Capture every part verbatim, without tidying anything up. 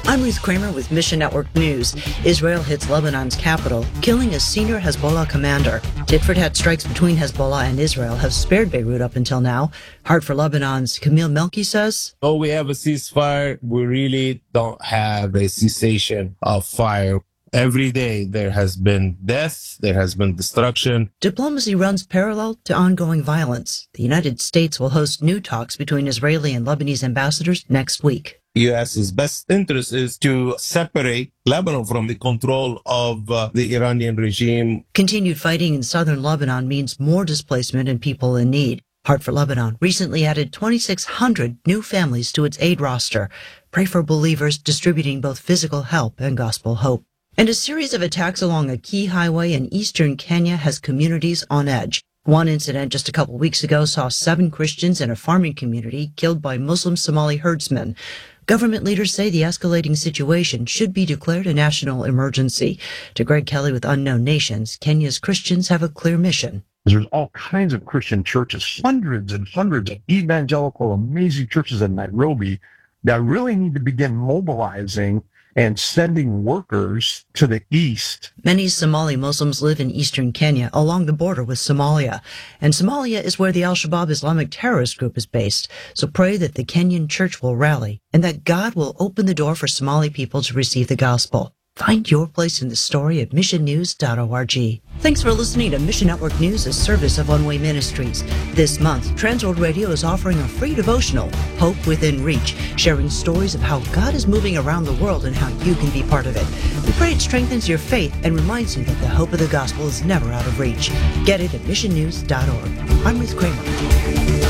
I'm Ruth Kramer with Mission Network News. Israel hits Lebanon's capital, killing a senior Hezbollah commander. Tit-for-tat strikes between Hezbollah and Israel have spared Beirut up until now. Heart for Lebanon's Camille Melki says, Though we have a ceasefire, we really don't have a cessation of fire. Every day there has been death, there has been destruction. Diplomacy runs parallel to ongoing violence. The United States will host new talks between Israeli and Lebanese ambassadors next week. U S's best interest is to separate Lebanon from the control of uh, the Iranian regime. Continued fighting in southern Lebanon means more displacement and people in need. Heart for Lebanon recently added twenty-six hundred new families to its aid roster. Pray for believers distributing both physical help and gospel hope. And a series of attacks along a key highway in eastern Kenya has communities on edge. One incident just a couple weeks ago saw seven Christians in a farming community killed by Muslim Somali herdsmen. Government leaders say the escalating situation should be declared a national emergency. To Greg Kelly with Unknown Nations, Kenya's Christians have a clear mission. There's all kinds of Christian churches, hundreds and hundreds of evangelical, amazing churches in Nairobi that really need to begin mobilizing and sending workers to the east. Many Somali Muslims live in eastern Kenya along the border with Somalia. And Somalia is where the Al-Shabaab Islamic terrorist group is based. So pray that the Kenyan church will rally and that God will open the door for Somali people to receive the gospel. Find your place in the story at mission news dot org. Thanks for listening to Mission Network News, a service of One Way Ministries. This month, Transworld Radio is offering a free devotional, Hope Within Reach, sharing stories of how God is moving around the world and how you can be part of it. We pray it strengthens your faith and reminds you that the hope of the gospel is never out of reach. Get it at mission news dot org. I'm Ruth Kramer.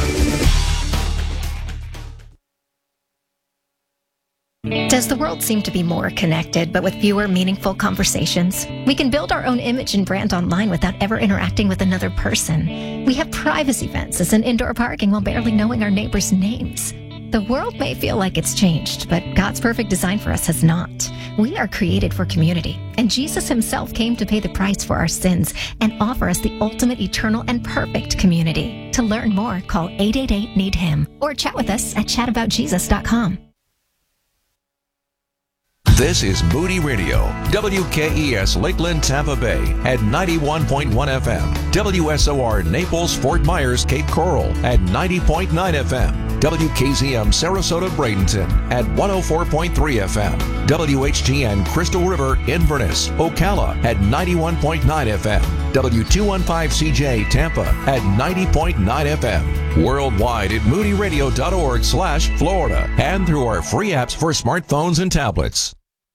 Does the world seem to be more connected, but with fewer meaningful conversations? We can build our own image and brand online without ever interacting with another person. We have privacy fences and indoor parking while barely knowing our neighbors' names. The world may feel like it's changed, but God's perfect design for us has not. We are created for community, and Jesus himself came to pay the price for our sins and offer us the ultimate, eternal, and perfect community. To learn more, call eight eight eight, need him or chat with us at chat about jesus dot com. This is Moody Radio, W K E S Lakeland, Tampa Bay at ninety-one point one F M, W S O R Naples, Fort Myers, Cape Coral at ninety point nine F M, W K Z M Sarasota, Bradenton at one oh four point three F M, W H G N Crystal River, Inverness, Ocala at ninety-one point nine F M, W two fifteen C J Tampa at ninety point nine F M, worldwide at moody radio dot org slash Florida and through our free apps for smartphones and tablets.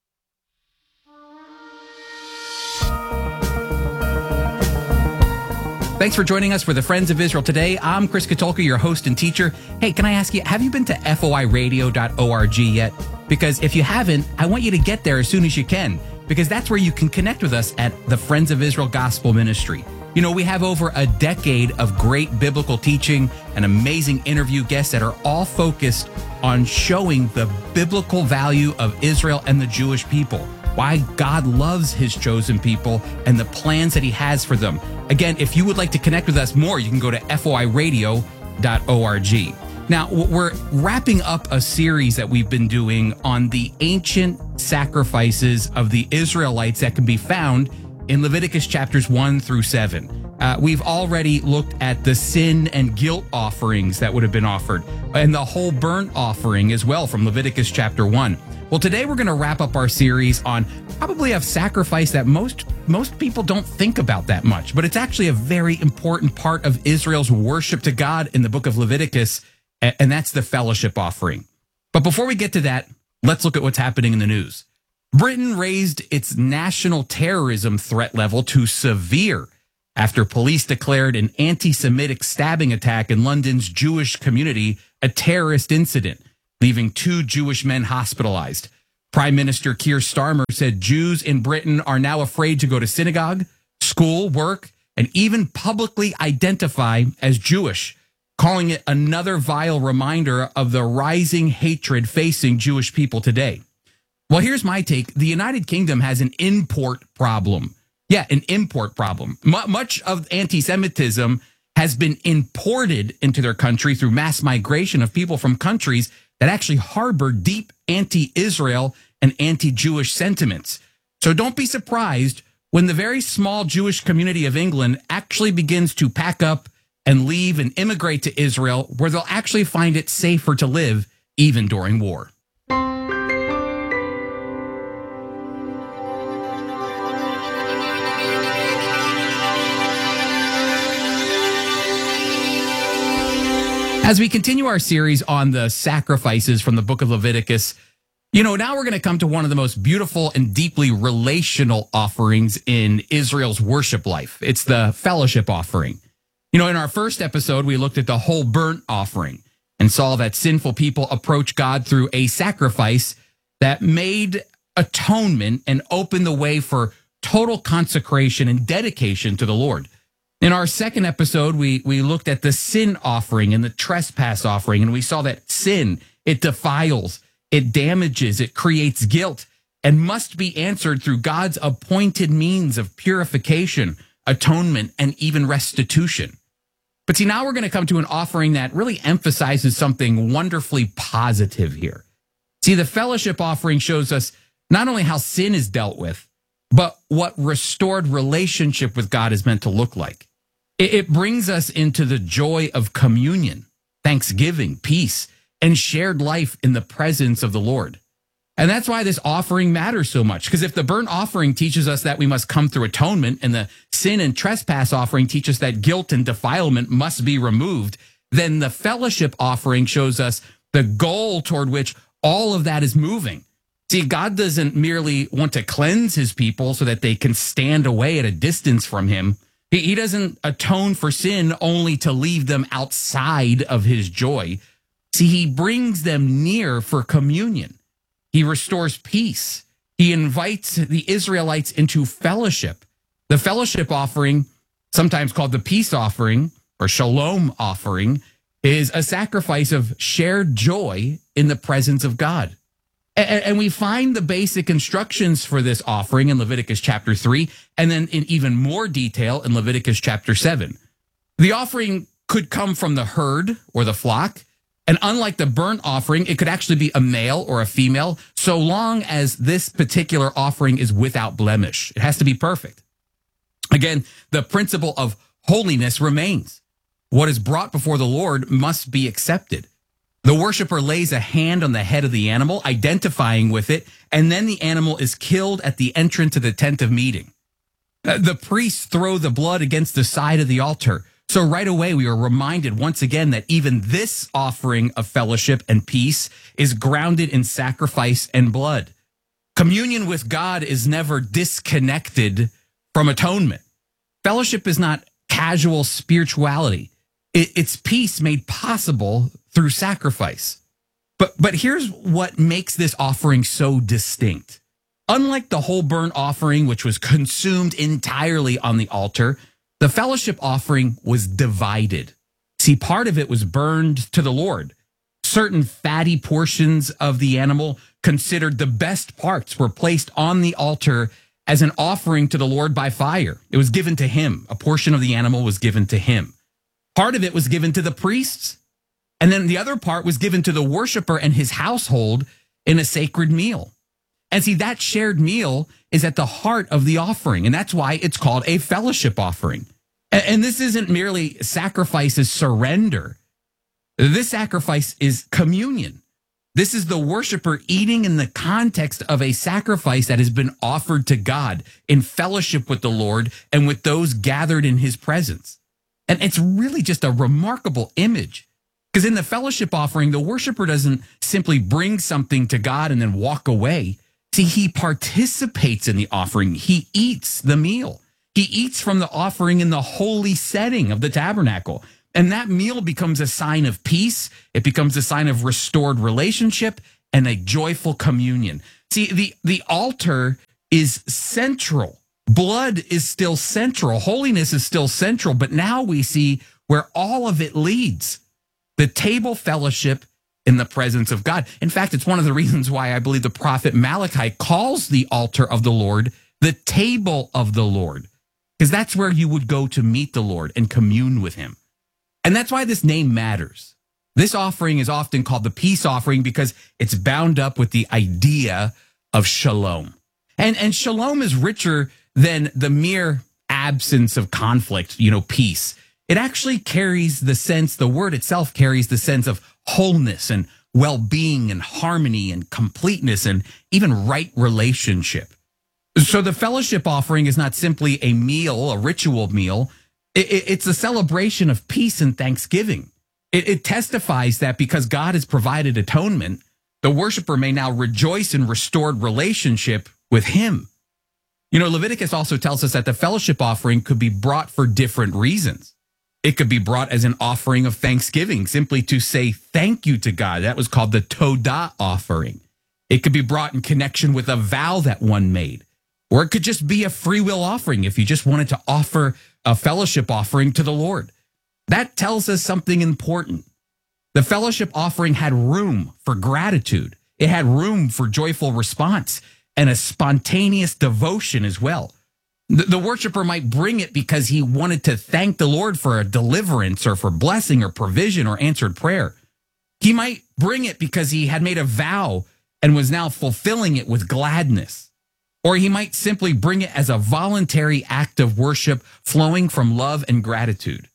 Thanks for joining us for the Friends of Israel today. I'm Chris Katulka, your host and teacher. Hey, can I ask you, have you been to F O I radio dot org yet? Because if you haven't, I want you to get there as soon as you can, because that's where you can connect with us at the Friends of Israel Gospel Ministry. You know, we have over a decade of great biblical teaching and amazing interview guests that are all focused on showing the biblical value of Israel and the Jewish people, why God loves his chosen people and the plans that he has for them. Again, if you would like to connect with us more, you can go to F O I radio dot org. Now, we're wrapping up a series that we've been doing on the ancient sacrifices of the Israelites that can be found in Leviticus chapters one through seven. Uh, we've already looked at the sin and guilt offerings that would have been offered and the whole burnt offering as well from Leviticus chapter one. Well, today we're going to wrap up our series on probably a sacrifice that most most people don't think about that much, but it's actually a very important part of Israel's worship to God in the book of Leviticus, and that's the fellowship offering. But before we get to that, let's look at what's happening in the news. Britain raised its national terrorism threat level to severe after police declared an anti-Semitic stabbing attack in London's Jewish community a terrorist incident, leaving two Jewish men hospitalized. Prime Minister Keir Starmer said Jews in Britain are now afraid to go to synagogue, school, work, and even publicly identify as Jewish, calling it another vile reminder of the rising hatred facing Jewish people today. Well, here's my take. The United Kingdom has an import problem. Yeah, an import problem. M- much of anti-Semitism has been imported into their country through mass migration of people from countries that actually harbor deep anti-Israel and anti-Jewish sentiments. So don't be surprised when the very small Jewish community of England actually begins to pack up and leave and immigrate to Israel, where they'll actually find it safer to live even during war. As we continue our series on the sacrifices from the book of Leviticus, you know, now we're going to come to one of the most beautiful and deeply relational offerings in Israel's worship life. It's the fellowship offering. You know, in our first episode, we looked at the whole burnt offering and saw that sinful people approach God through a sacrifice that made atonement and opened the way for total consecration and dedication to the Lord. In our second episode, we we looked at the sin offering and the trespass offering, and we saw that sin, it defiles, it damages, it creates guilt, and must be answered through God's appointed means of purification, atonement, and even restitution. But see, now we're going to come to an offering that really emphasizes something wonderfully positive here. See, the fellowship offering shows us not only how sin is dealt with, but what restored relationship with God is meant to look like. It brings us into the joy of communion, thanksgiving, peace, and shared life in the presence of the Lord. And that's why this offering matters so much, because if the burnt offering teaches us that we must come through atonement, and the sin and trespass offering teach us that guilt and defilement must be removed, then the fellowship offering shows us the goal toward which all of that is moving. See, God doesn't merely want to cleanse his people so that they can stand away at a distance from him. He, he doesn't atone for sin only to leave them outside of his joy. See, he brings them near for communion. He restores peace. He invites the Israelites into fellowship. The fellowship offering, sometimes called the peace offering or shalom offering, is a sacrifice of shared joy in the presence of God. And we find the basic instructions for this offering in Leviticus chapter three, and then in even more detail in Leviticus chapter seven. The offering could come from the herd or the flock, and unlike the burnt offering, it could actually be a male or a female, so long as this particular offering is without blemish. It has to be perfect. Again, the principle of holiness remains. What is brought before the Lord must be accepted. The worshiper lays a hand on the head of the animal, identifying with it, and then the animal is killed at the entrance to the tent of meeting. The priests throw the blood against the side of the altar. So right away, we are reminded once again that even this offering of fellowship and peace is grounded in sacrifice and blood. Communion with God is never disconnected from atonement. Fellowship is not casual spirituality. It's peace made possible through sacrifice. But but here's what makes this offering so distinct. Unlike the whole burnt offering, which was consumed entirely on the altar, the fellowship offering was divided. See, part of it was burned to the Lord. Certain fatty portions of the animal, considered the best parts, were placed on the altar as an offering to the Lord by fire. It was given to him. A portion of the animal was given to him. Part of it was given to the priests, and then the other part was given to the worshiper and his household in a sacred meal. And see, that shared meal is at the heart of the offering, and that's why it's called a fellowship offering. And this isn't merely sacrifice as surrender. This sacrifice is communion. This is the worshiper eating in the context of a sacrifice that has been offered to God in fellowship with the Lord and with those gathered in his presence. And it's really just a remarkable image, because in the fellowship offering, the worshiper doesn't simply bring something to God and then walk away. See, he participates in the offering. He eats the meal. He eats from the offering in the holy setting of the tabernacle. And that meal becomes a sign of peace. It becomes a sign of restored relationship and a joyful communion. See, the, the altar is central. Blood is still central. Holiness is still central. But now we see where all of it leads. The table fellowship in the presence of God. In fact, it's one of the reasons why I believe the prophet Malachi calls the altar of the Lord the table of the Lord, because that's where you would go to meet the Lord and commune with him. And that's why this name matters. This offering is often called the peace offering because it's bound up with the idea of shalom. And, and shalom is richer than the mere absence of conflict, you know, peace. It actually carries the sense, the word itself carries the sense of wholeness and well-being and harmony and completeness and even right relationship. So the fellowship offering is not simply a meal, a ritual meal. It, it, it's a celebration of peace and thanksgiving. It, it testifies that because God has provided atonement, the worshiper may now rejoice in restored relationship with him. You know, Leviticus also tells us that the fellowship offering could be brought for different reasons. It could be brought as an offering of thanksgiving, simply to say thank you to God. That was called the Todah offering. It could be brought in connection with a vow that one made. Or it could just be a free will offering if you just wanted to offer a fellowship offering to the Lord. That tells us something important. The fellowship offering had room for gratitude. It had room for joyful response and a spontaneous devotion as well. The, the worshiper might bring it because he wanted to thank the Lord for a deliverance or for blessing or provision or answered prayer. He might bring it because he had made a vow and was now fulfilling it with gladness. Or he might simply bring it as a voluntary act of worship flowing from love and gratitude.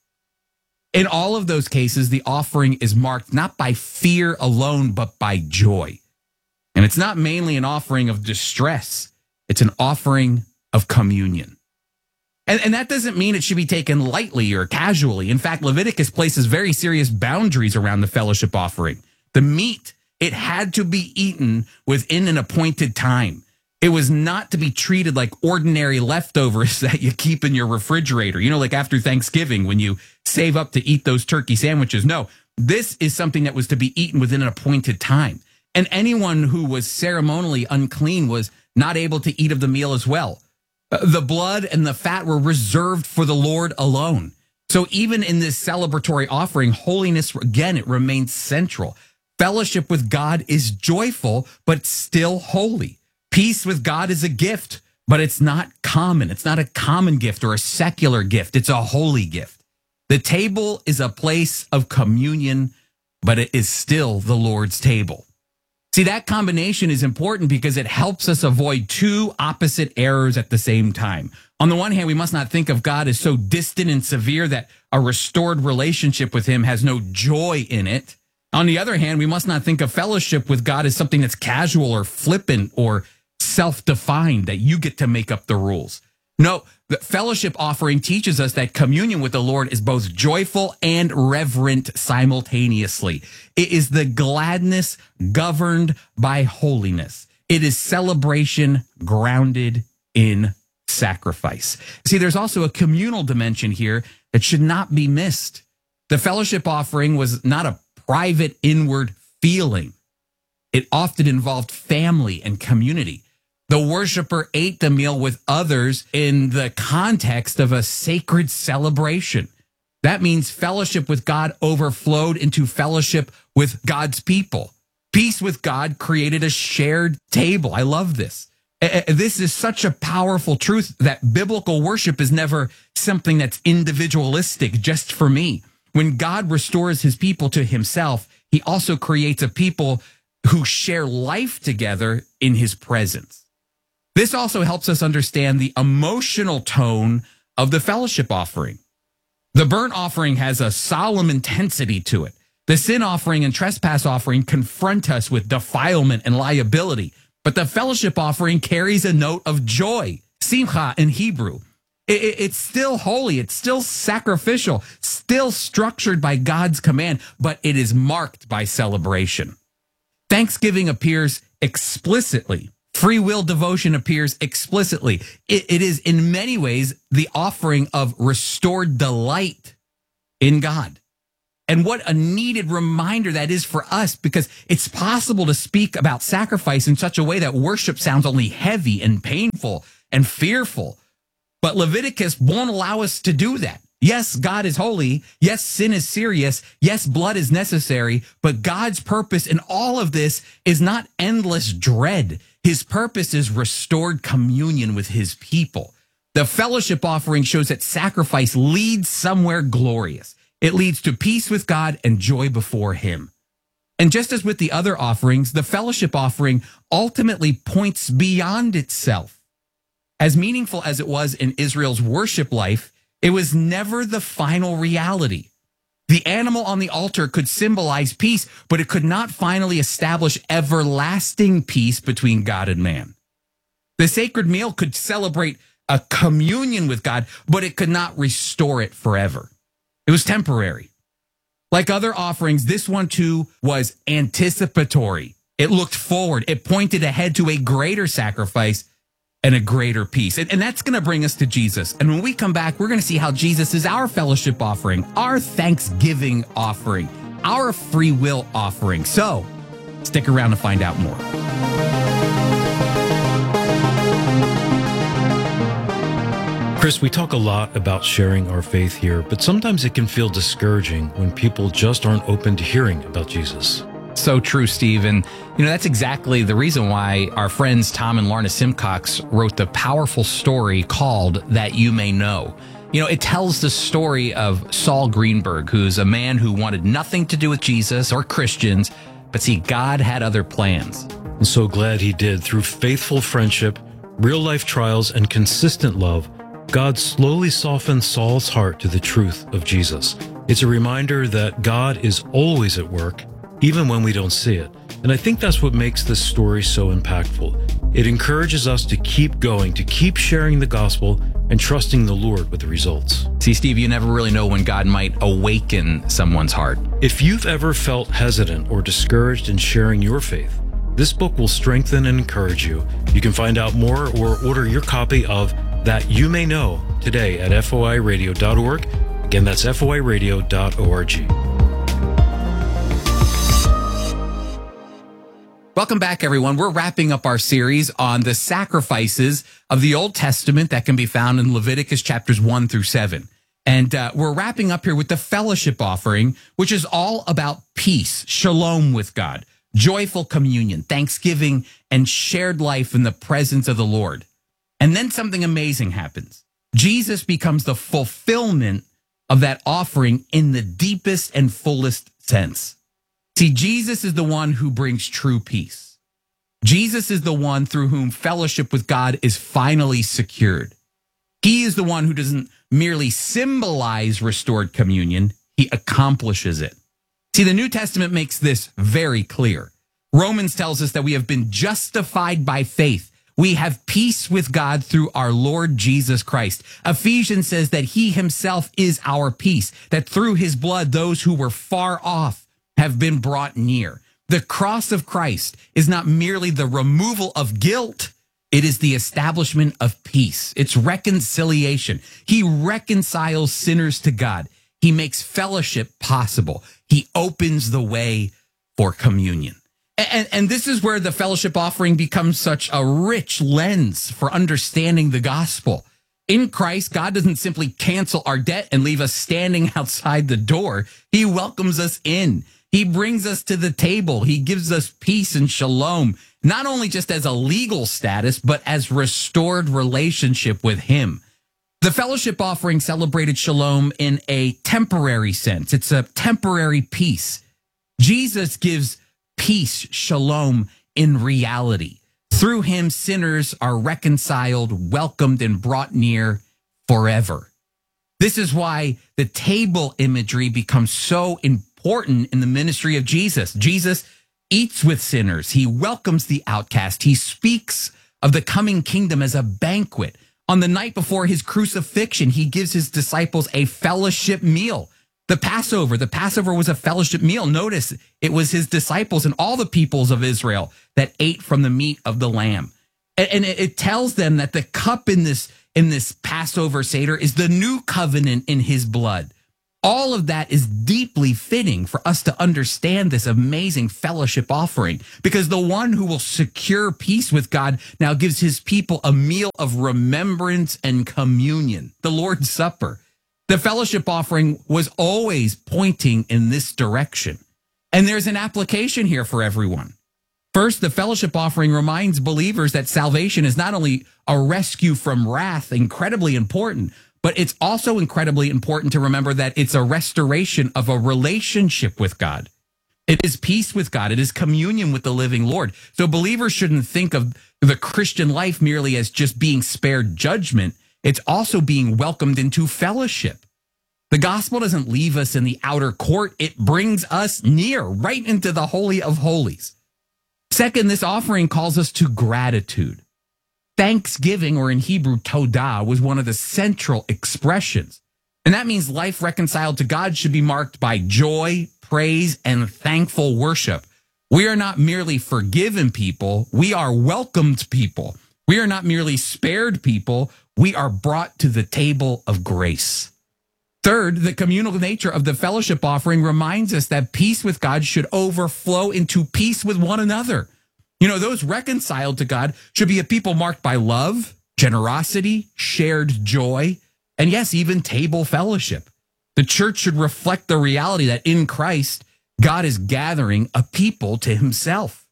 In all of those cases, the offering is marked not by fear alone, but by joy. And it's not mainly an offering of distress. It's an offering of communion. And, and that doesn't mean it should be taken lightly or casually. In fact, Leviticus places very serious boundaries around the fellowship offering. The meat, it had to be eaten within an appointed time. It was not to be treated like ordinary leftovers that you keep in your refrigerator. You know, like after Thanksgiving when you save up to eat those turkey sandwiches. No, this is something that was to be eaten within an appointed time. And anyone who was ceremonially unclean was not able to eat of the meal as well. The blood and the fat were reserved for the Lord alone. So even in this celebratory offering, holiness, again, it remains central. Fellowship with God is joyful, but still holy. Peace with God is a gift, but it's not common. It's not a common gift or a secular gift. It's a holy gift. The table is a place of communion, but it is still the Lord's table. See, that combination is important because it helps us avoid two opposite errors at the same time. On the one hand, we must not think of God as so distant and severe that a restored relationship with him has no joy in it. On the other hand, we must not think of fellowship with God as something that's casual or flippant or self-defined, that you get to make up the rules. No, the fellowship offering teaches us that communion with the Lord is both joyful and reverent simultaneously. It is the gladness governed by holiness. It is celebration grounded in sacrifice. See, there's also a communal dimension here that should not be missed. The fellowship offering was not a private inward feeling. It often involved family and community. The worshiper ate the meal with others in the context of a sacred celebration. That means fellowship with God overflowed into fellowship with God's people. Peace with God created a shared table. I love this. This is such a powerful truth that biblical worship is never something that's individualistic just for me. When God restores his people to himself, he also creates a people who share life together in his presence. This also helps us understand the emotional tone of the fellowship offering. The burnt offering has a solemn intensity to it. The sin offering and trespass offering confront us with defilement and liability. But the fellowship offering carries a note of joy, simcha in Hebrew. It's still holy. It's still sacrificial, still structured by God's command, but it is marked by celebration. Thanksgiving appears explicitly. Free will devotion appears explicitly. It, it is in many ways the offering of restored delight in God. And what a needed reminder that is for us, because it's possible to speak about sacrifice in such a way that worship sounds only heavy and painful and fearful. But Leviticus won't allow us to do that. Yes, God is holy. Yes, sin is serious. Yes, blood is necessary. But God's purpose in all of this is not endless dread. His purpose is restored communion with his people. The fellowship offering shows that sacrifice leads somewhere glorious. It leads to peace with God and joy before him. And just as with the other offerings, the fellowship offering ultimately points beyond itself. As meaningful as it was in Israel's worship life, it was never the final reality. The animal on the altar could symbolize peace, but it could not finally establish everlasting peace between God and man. The sacred meal could celebrate a communion with God, but it could not restore it forever. It was temporary. Like other offerings, this one too was anticipatory. It looked forward. It pointed ahead to a greater sacrifice and a greater peace. And, and that's going to bring us to Jesus. And when we come back, we're going to see how Jesus is our fellowship offering, our thanksgiving offering, our free will offering. So stick around to find out more. Chris, we talk a lot about sharing our faith here, but sometimes it can feel discouraging when people just aren't open to hearing about Jesus. So true, Steve. And, you know, that's exactly the reason why our friends Tom and Lorna Simcox wrote the powerful story called That You May Know. You know, it tells the story of Saul Greenberg, who's a man who wanted nothing to do with Jesus or Christians, but see, God had other plans. I'm so glad he did. Through faithful friendship, real-life trials, and consistent love, God slowly softened Saul's heart to the truth of Jesus. It's a reminder that God is always at work, even when we don't see it. And I think that's what makes this story so impactful. It encourages us to keep going, to keep sharing the gospel and trusting the Lord with the results. See, Steve, you never really know when God might awaken someone's heart. If you've ever felt hesitant or discouraged in sharing your faith, this book will strengthen and encourage you. You can find out more or order your copy of That You May Know today at F O I radio dot org. Again, that's F O I radio dot org. Welcome back, everyone. We're wrapping up our series on the sacrifices of the Old Testament that can be found in Leviticus chapters one through seven. And uh, we're wrapping up here with the fellowship offering, which is all about peace, shalom with God, joyful communion, thanksgiving, and shared life in the presence of the Lord. And then something amazing happens. Jesus becomes the fulfillment of that offering in the deepest and fullest sense. See, Jesus is the one who brings true peace. Jesus is the one through whom fellowship with God is finally secured. He is the one who doesn't merely symbolize restored communion, he accomplishes it. See, the New Testament makes this very clear. Romans tells us that we have been justified by faith. We have peace with God through our Lord Jesus Christ. Ephesians says that he himself is our peace, that through his blood, those who were far off have been brought near. The cross of Christ is not merely the removal of guilt. It is the establishment of peace. It's reconciliation. He reconciles sinners to God. He makes fellowship possible. He opens the way for communion. And, and this is where the fellowship offering becomes such a rich lens for understanding the gospel. In Christ, God doesn't simply cancel our debt and leave us standing outside the door. He welcomes us in. He brings us to the table. He gives us peace and shalom, not only just as a legal status, but as restored relationship with him. The fellowship offering celebrated shalom in a temporary sense. It's a temporary peace. Jesus gives peace, shalom, in reality. Through him, sinners are reconciled, welcomed, and brought near forever. This is why the table imagery becomes so important. important in the ministry of Jesus. Jesus eats with sinners. He welcomes the outcast. He speaks of the coming kingdom as a banquet. On the night before his crucifixion, he gives his disciples a fellowship meal. The Passover, the Passover was a fellowship meal. Notice it was his disciples and all the peoples of Israel that ate from the meat of the lamb. And it tells them that the cup in this, in this Passover Seder is the new covenant in his blood. All of that is deeply fitting for us to understand this amazing fellowship offering, because the one who will secure peace with God now gives his people a meal of remembrance and communion, the Lord's Supper. The fellowship offering was always pointing in this direction. And there's an application here for everyone. First, the fellowship offering reminds believers that salvation is not only a rescue from wrath, incredibly important, but it's also incredibly important to remember that it's a restoration of a relationship with God. It is peace with God. It is communion with the living Lord. So believers shouldn't think of the Christian life merely as just being spared judgment. It's also being welcomed into fellowship. The gospel doesn't leave us in the outer court. It brings us near, right into the Holy of Holies. Second, this offering calls us to gratitude. Thanksgiving, or in Hebrew, todah, was one of the central expressions. And that means life reconciled to God should be marked by joy, praise, and thankful worship. We are not merely forgiven people. We are welcomed people. We are not merely spared people. We are brought to the table of grace. Third, the communal nature of the fellowship offering reminds us that peace with God should overflow into peace with one another. You know, those reconciled to God should be a people marked by love, generosity, shared joy, and yes, even table fellowship. The church should reflect the reality that in Christ, God is gathering a people to himself.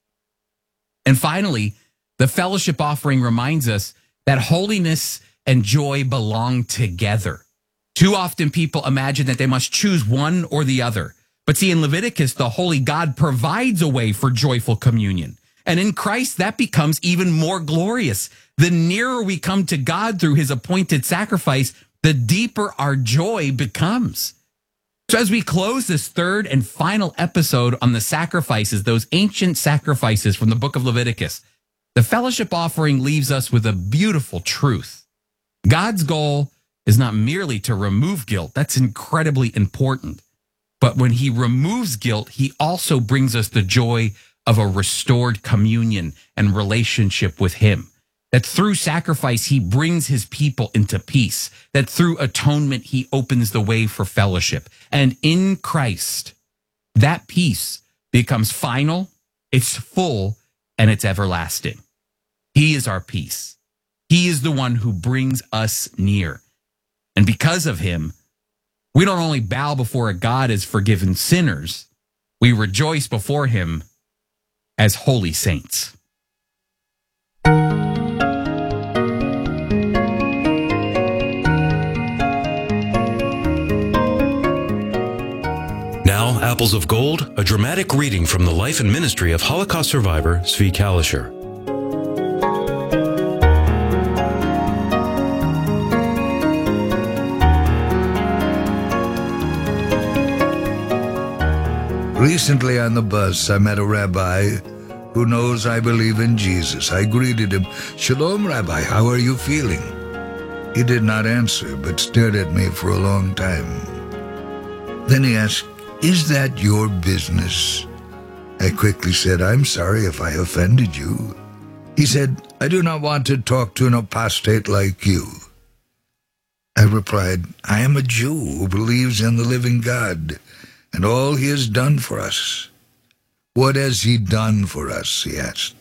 And finally, the fellowship offering reminds us that holiness and joy belong together. Too often people imagine that they must choose one or the other. But see, in Leviticus, the holy God provides a way for joyful communion. And in Christ, that becomes even more glorious. The nearer we come to God through his appointed sacrifice, the deeper our joy becomes. So as we close this third and final episode on the sacrifices, those ancient sacrifices from the book of Leviticus, the fellowship offering leaves us with a beautiful truth. God's goal is not merely to remove guilt. That's incredibly important. But when he removes guilt, he also brings us the joy of a restored communion and relationship with him. That through sacrifice, he brings his people into peace. That through atonement, he opens the way for fellowship. And in Christ, that peace becomes final, it's full, and it's everlasting. He is our peace. He is the one who brings us near. And because of him, we don't only bow before a God as forgiven sinners, we rejoice before him as holy saints. Now, Apples of Gold, a dramatic reading from the life and ministry of Holocaust survivor Zvi Kalisher. Recently on the bus, I met a rabbi who knows I believe in Jesus. I greeted him, "Shalom, Rabbi, how are you feeling?" He did not answer, but stared at me for a long time. Then he asked, "Is that your business?" I quickly said, "I'm sorry if I offended you." He said, "I do not want to talk to an apostate like you." I replied, "I am a Jew who believes in the living God and all he has done for us." "What has he done for us?" he asked.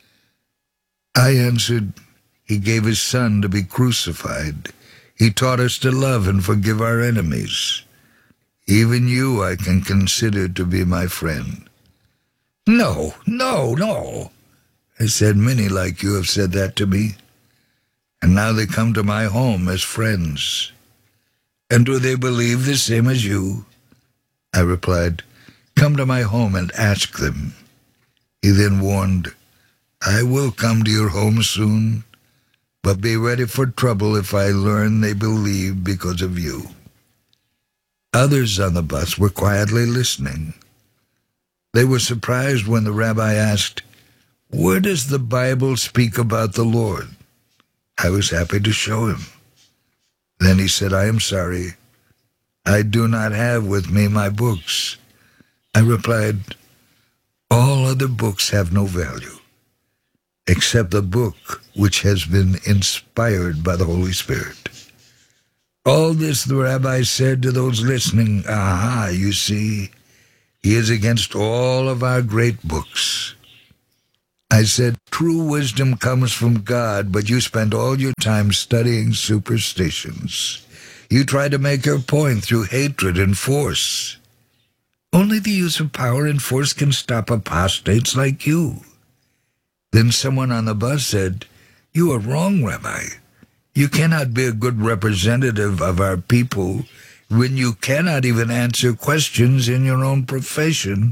I answered, "He gave his son to be crucified. He taught us to love and forgive our enemies. Even you I can consider to be my friend." "No, no, no." I said, "Many like you have said that to me, and now they come to my home as friends. And do they believe the same as you?" I replied, "Come to my home and ask them." He then warned, "I will come to your home soon, but be ready for trouble if I learn they believe because of you." Others on the bus were quietly listening. They were surprised when the rabbi asked, "Where does the Bible speak about the Lord?" I was happy to show him. Then he said, "I am sorry. I do not have with me my books." I replied, "All other books have no value, except the book which has been inspired by the Holy Spirit." All this the rabbi said to those listening, "Aha, you see, he is against all of our great books." I said, "True wisdom comes from God, but you spend all your time studying superstitions. You try to make your point through hatred and force. Only the use of power and force can stop apostates like you." Then someone on the bus said, "You are wrong, Rabbi. You cannot be a good representative of our people when you cannot even answer questions in your own profession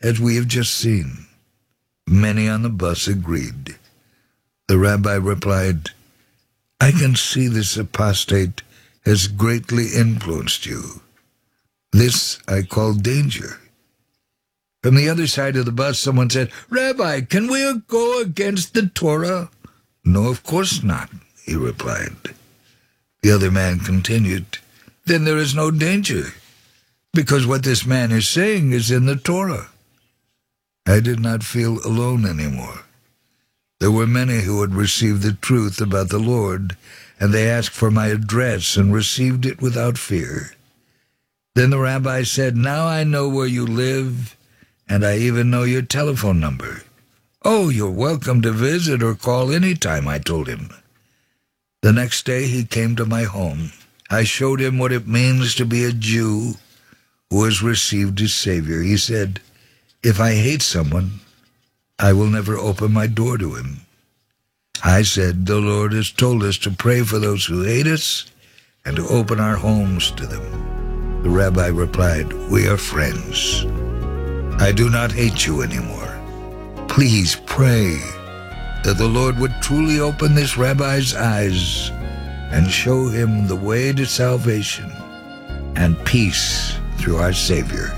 as we have just seen. Many on the bus agreed. The rabbi replied, I can see this apostate has greatly influenced you. This I call danger. From the other side of the bus, someone said, Rabbi, can we go against the Torah? No, of course not, he replied. The other man continued, Then there is no danger, because what this man is saying is in the Torah. I did not feel alone anymore. There were many who had received the truth about the Lord, and they asked for my address and received it without fear. Then the rabbi said, Now I know where you live, and I even know your telephone number. Oh, you're welcome to visit or call any time, I told him. The next day he came to my home. I showed him what it means to be a Jew who has received his Savior. He said, If I hate someone, I will never open my door to him. I said, The Lord has told us to pray for those who hate us and to open our homes to them. The rabbi replied, We are friends. I do not hate you anymore. Please pray that the Lord would truly open this rabbi's eyes and show him the way to salvation and peace through our Savior.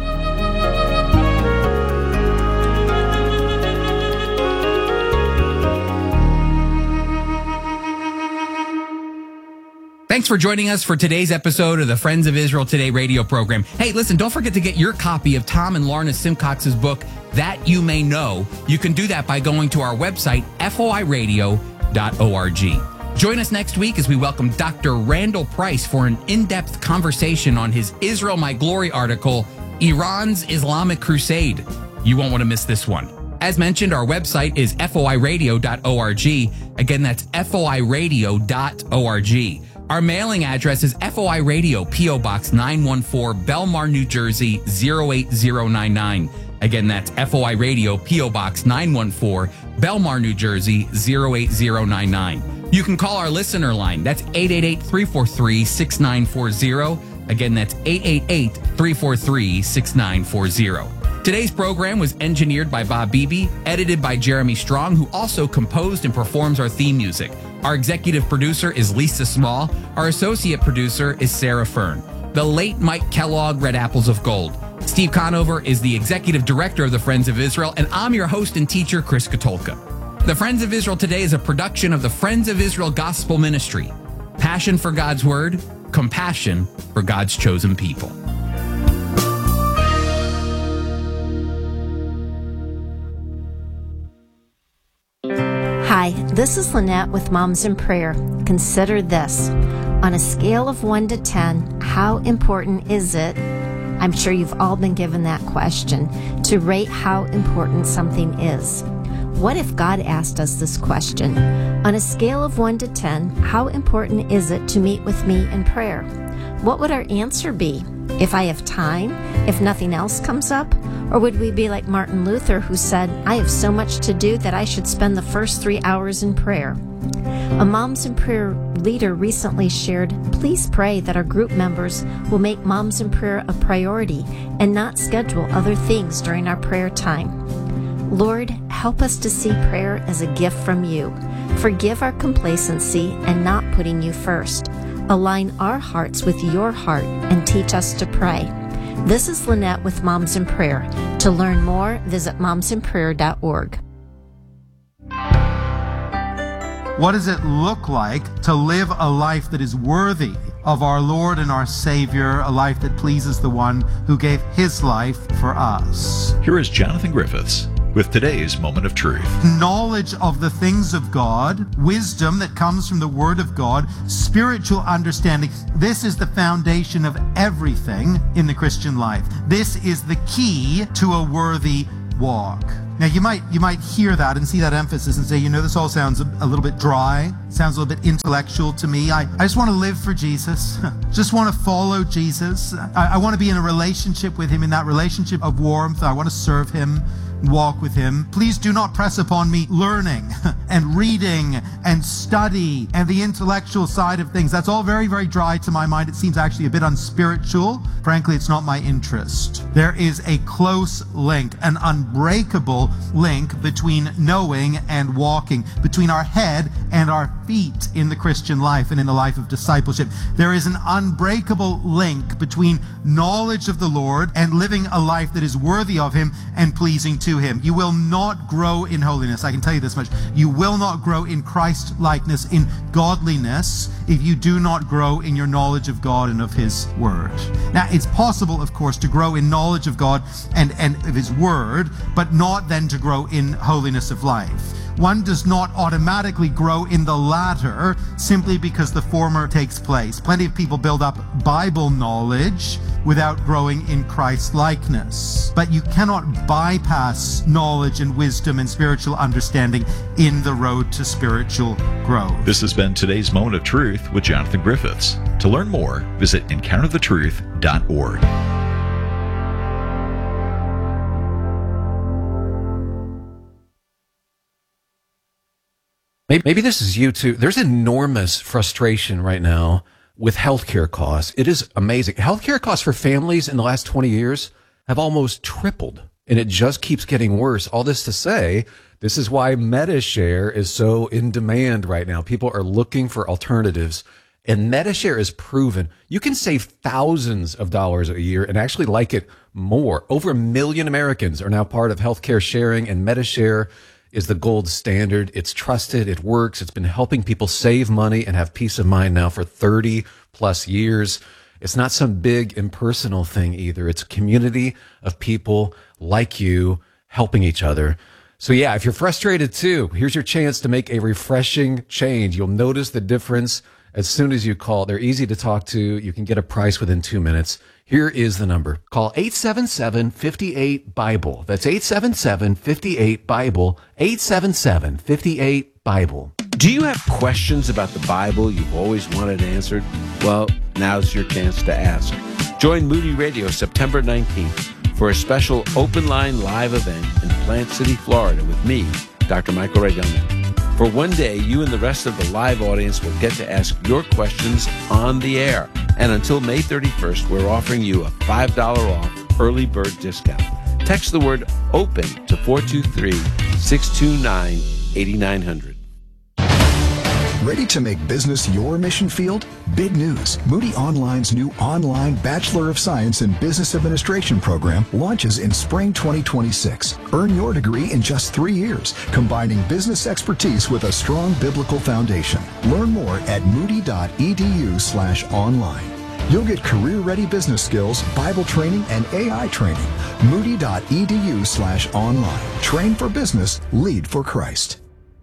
Thanks for joining us for today's episode of the Friends of Israel Today radio program. Hey, listen, don't forget to get your copy of Tom and Lorna Simcox's book, That You May Know. You can do that by going to our website, F O I radio dot org. Join us next week as we welcome Doctor Randall Price for an in-depth conversation on his Israel My Glory article, Iran's Islamic Crusade. You won't want to miss this one. As mentioned, our website is F O I radio dot org. Again, that's F O I radio dot org. Our mailing address is F O I Radio, P O Box nine one four, Belmar, New Jersey, zero eight zero nine nine. Again, that's F O I Radio, P O Box nine one four, Belmar, New Jersey, zero eight zero nine nine. You can call our listener line. That's eight eight eight, three four three, six nine four zero. Again, that's eight eight eight, three four three, six nine four zero. Today's program was engineered by Bob Beebe, edited by Jeremy Strong, who also composed and performs our theme music. Our executive producer is Lisa Small. Our associate producer is Sarah Fern. The late Mike Kellogg read Apples of Gold. Steve Conover is the executive director of the Friends of Israel, and I'm your host and teacher, Chris Katulka. The Friends of Israel Today is a production of the Friends of Israel Gospel Ministry. Passion for God's Word, compassion for God's chosen people. Hi, this is Lynette with Moms in Prayer. Consider this. On a scale of one to ten, how important is it? I'm sure you've all been given that question, to rate how important something is. What if God asked us this question? On a scale of one to ten, how important is it to meet with me in prayer? What would our answer be? If I have time? If nothing else comes up? Or would we be like Martin Luther, who said, I have so much to do that I should spend the first three hours in prayer? A Moms in Prayer leader recently shared, please pray that our group members will make Moms in Prayer a priority and not schedule other things during our prayer time. Lord, help us to see prayer as a gift from you. Forgive our complacency and not putting you first. Align our hearts with your heart and teach us to pray. This is Lynette with Moms in Prayer. To learn more, visit moms in prayer dot org. What does it look like to live a life that is worthy of our Lord and our Savior, a life that pleases the one who gave his life for us? Here is Jonathan Griffiths with today's Moment of Truth. Knowledge of the things of God, wisdom that comes from the Word of God, spiritual understanding. This is the foundation of everything in the Christian life. This is the key to a worthy walk. Now, you might you might hear that and see that emphasis and say, you know, this all sounds a, a little bit dry, sounds a little bit intellectual to me. I, I just want to live for Jesus, just want to follow Jesus. I, I want to be in a relationship with him, in that relationship of warmth. I want to serve him, walk with him. Please do not press upon me learning and reading and study and the intellectual side of things. That's all very, very dry to my mind. It seems actually a bit unspiritual. Frankly, it's not my interest. There is a close link, an unbreakable link between knowing and walking, between our head and our feet in the Christian life and in the life of discipleship. There is an unbreakable link between knowledge of the Lord and living a life that is worthy of Him and pleasing to Him. You will not grow in holiness. I can tell you this much. You will not grow in Christ likeness, in godliness, if you do not grow in your knowledge of God and of His Word. Now, it's possible, of course, to grow in knowledge of God and, and of His Word, but not then to grow in holiness of life. One does not automatically grow in the latter simply because the former takes place. Plenty of people build up Bible knowledge without growing in Christ likeness. But you cannot bypass knowledge and wisdom and spiritual understanding in the road to spiritual growth. This has been today's Moment of Truth with Jonathan Griffiths. To learn more, visit encounter the truth dot org. Maybe this is you too. There's enormous frustration right now with healthcare costs. It is amazing. Healthcare costs for families in the last twenty years have almost tripled, and it just keeps getting worse. All this to say, this is why MediShare is so in demand right now. People are looking for alternatives, and MediShare is proven. You can save thousands of dollars a year and actually like it more. Over a million Americans are now part of healthcare sharing, and MediShare is the gold standard. It's trusted. It works. It's been helping people save money and have peace of mind now for thirty plus years. It's not some big impersonal thing either. It's a community of people like you helping each other. So yeah, if you're frustrated too, here's your chance to make a refreshing change. You'll notice the difference as soon as you call. They're easy to talk to. You can get a price within two minutes. Here is the number. Call eight seven seven, five eight, BIBLE. That's eight seven seven, five eight, BIBLE. eight seven seven, five eight, BIBLE. Do you have questions about the Bible you've always wanted answered? Well, now's your chance to ask. Join Moody Radio September nineteenth for a special open line live event in Plant City, Florida with me, Doctor Michael Reagan. For one day, you and the rest of the live audience will get to ask your questions on the air. And until May thirty-first, we're offering you a five dollars off early bird discount. Text the word OPEN to four two three, six two nine, eight nine zero zero. Ready to make business your mission field? Big news. Moody Online's new online Bachelor of Science in Business Administration program launches in spring twenty twenty-six. Earn your degree in just three years, combining business expertise with a strong biblical foundation. Learn more at moody.edu slash online. You'll get career-ready business skills, Bible training, and A I training. Moody.edu slash online. Train for business, lead for Christ.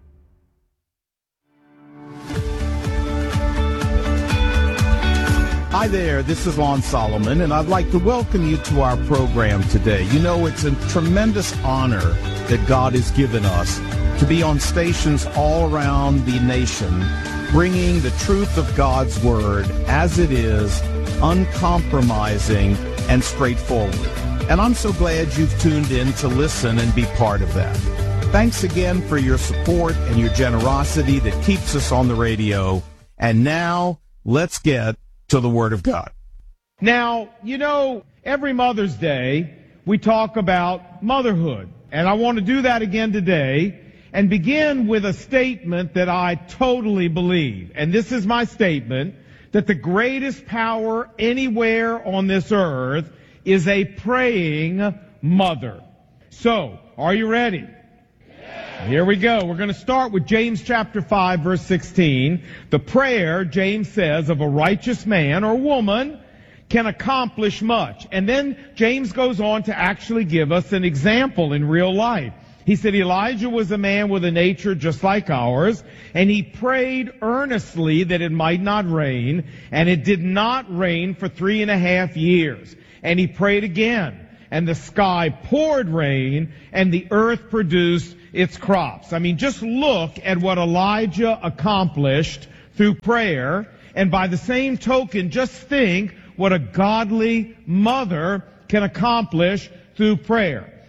Hi there, this is Lon Solomon, and I'd like to welcome you to our program today. You know, it's a tremendous honor that God has given us to be on stations all around the nation, bringing the truth of God's Word as it is, uncompromising and straightforward. And I'm so glad you've tuned in to listen and be part of that. Thanks again for your support and your generosity that keeps us on the radio. And now, let's get to the Word of God. Now, you know, every Mother's Day, we talk about motherhood. And I want to do that again today and begin with a statement that I totally believe. And this is my statement, that the greatest power anywhere on this earth is a praying mother. So, are you ready? Here we go. We're going to start with James chapter five, verse sixteen. The prayer, James says, of a righteous man or woman can accomplish much. And then James goes on to actually give us an example in real life. He said Elijah was a man with a nature just like ours, and he prayed earnestly that it might not rain, and it did not rain for three and a half years. And he prayed again, and the sky poured rain, and the earth produced its crops. I mean, just look at what Elijah accomplished through prayer. And by the same token, just think what a godly mother can accomplish through prayer.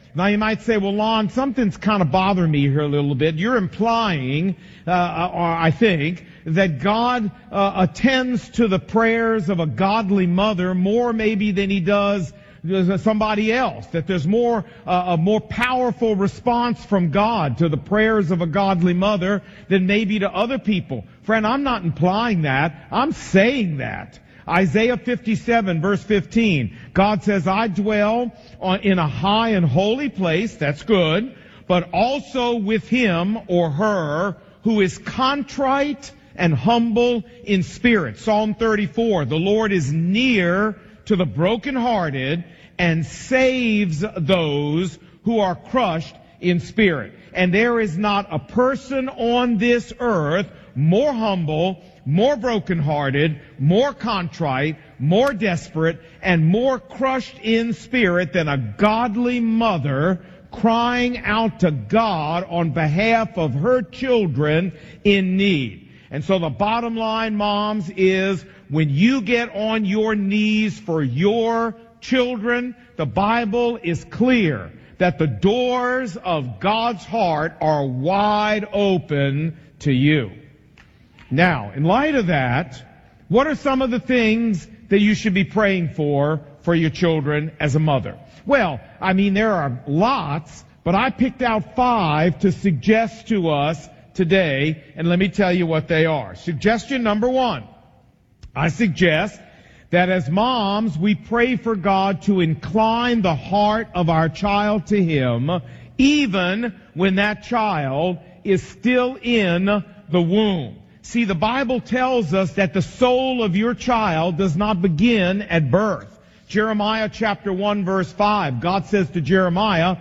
Now you might say, well, Lon, something's kind of bothering me here a little bit. You're implying, uh, or I think, that God uh, attends to the prayers of a godly mother more maybe than he does somebody else, that there's more uh, a more powerful response from God to the prayers of a godly mother than maybe to other people. Friend, I'm not implying that. I'm saying that. Isaiah fifty-seven, verse fifteen, God says, I dwell on, in a high and holy place, that's good, but also with him or her who is contrite and humble in spirit. Psalm thirty-four, the Lord is near to the brokenhearted and saves those who are crushed in spirit. And there is not a person on this earth more humble, more brokenhearted, more contrite, more desperate, and more crushed in spirit than a godly mother crying out to God on behalf of her children in need. And so the bottom line, moms, is when you get on your knees for your children, the Bible is clear that the doors of God's heart are wide open to you. Now, in light of that, what are some of the things that you should be praying for for your children as a mother? Well, I mean, there are lots, but I picked out five to suggest to us today, and let me tell you what they are. Suggestion number one, I suggest that as moms, we pray for God to incline the heart of our child to Him, even when that child is still in the womb. See, the Bible tells us that the soul of your child does not begin at birth. Jeremiah chapter one verse five, God says to Jeremiah,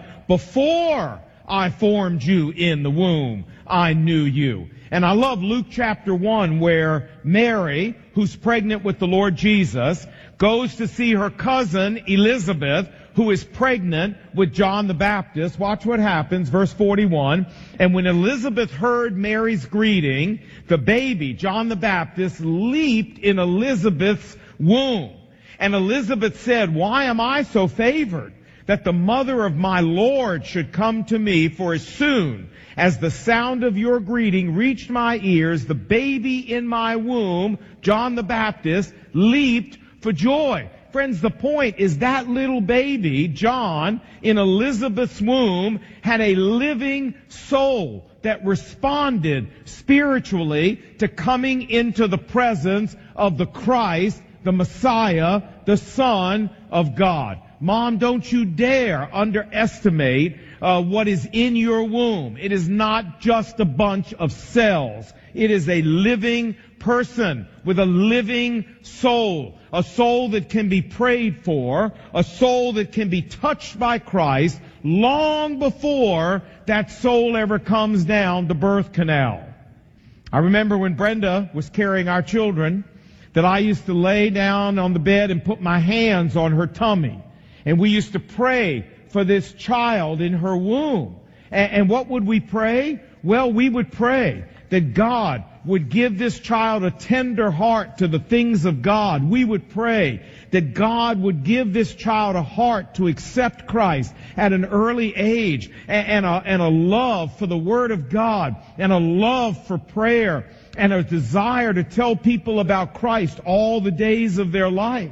before I formed you in the womb, I knew you. And I love Luke chapter one where Mary, who's pregnant with the Lord Jesus, goes to see her cousin Elizabeth, who is pregnant with John the Baptist. Watch what happens, verse forty-one. And when Elizabeth heard Mary's greeting, the baby, John the Baptist, leaped in Elizabeth's womb. And Elizabeth said, why am I so favored that the mother of my Lord should come to me? For as soon as the sound of your greeting reached my ears, the baby in my womb, John the Baptist, leaped for joy. Friends, the point is that little baby, John, in Elizabeth's womb, had a living soul that responded spiritually to coming into the presence of the Christ, the Messiah, the Son of God. Mom, don't you dare underestimate uh, what is in your womb. It is not just a bunch of cells. It is a living person with a living soul, a soul that can be prayed for, a soul that can be touched by Christ long before that soul ever comes down the birth canal. I remember when Brenda was carrying our children that I used to lay down on the bed and put my hands on her tummy. And we used to pray for this child in her womb. And, and what would we pray? Well, we would pray that God would give this child a tender heart to the things of God. We would pray that God would give this child a heart to accept Christ at an early age, and, and, a, and a love for the Word of God, and a love for prayer, and a desire to tell people about Christ all the days of their life.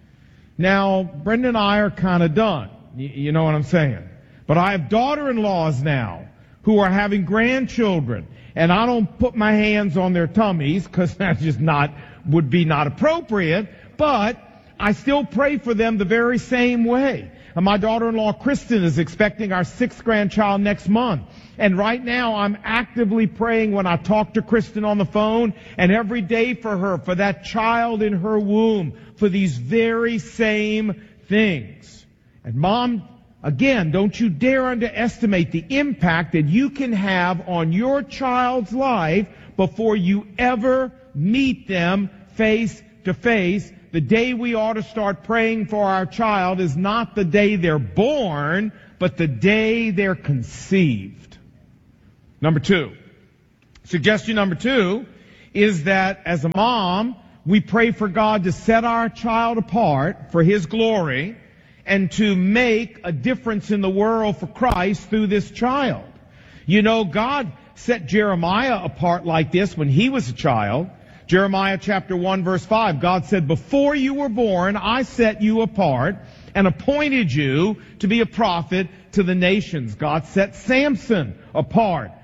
Now, Brenda and I are kind of done. You, you know what I'm saying? But I have daughter-in-laws now who are having grandchildren, and I don't put my hands on their tummies because that's just not, would be not appropriate, but I still pray for them the very same way. And my daughter-in-law, Kristen, is expecting our sixth grandchild next month. And right now, I'm actively praying when I talk to Kristen on the phone, and every day for her, for that child in her womb, for these very same things. And Mom, again, don't you dare underestimate the impact that you can have on your child's life before you ever meet them face to face. The day we ought to start praying for our child is not the day they're born, but the day they're conceived. Number two. Suggestion number two is that as a mom, we pray for God to set our child apart for His glory, and to make a difference in the world for Christ through this child. You know, God set Jeremiah apart like this when he was a child. Jeremiah chapter one verse five, God said, before you were born, I set you apart and appointed you to be a prophet to the nations. God set Samson apart